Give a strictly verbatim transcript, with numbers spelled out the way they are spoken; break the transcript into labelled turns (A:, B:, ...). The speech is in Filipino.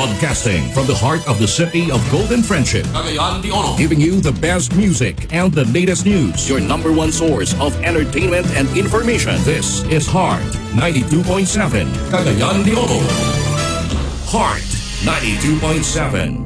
A: Broadcasting from the heart of the city of Golden Friendship.
B: Cagayan de Oro.
A: Giving you the best music and the latest news. Your number one source of entertainment and information. This is Heart ninety-two point seven. Cagayan de Oro. Heart ninety-two point seven.